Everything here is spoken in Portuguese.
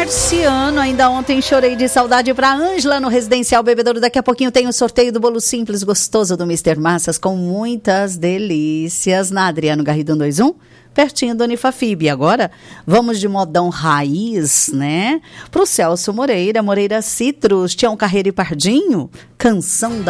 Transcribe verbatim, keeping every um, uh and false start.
Marciano, ainda ontem chorei de saudade pra Ângela no Residencial Bebedouro. Daqui a pouquinho tem o sorteio do bolo simples gostoso do mister Massas com muitas delícias na Adriano Garrido cento e vinte e um, pertinho do Unifafib. E agora vamos de modão raiz, né? Pro Celso Moreira, Moreira Citrus, Tião Carreiro e Pardinho, Canção da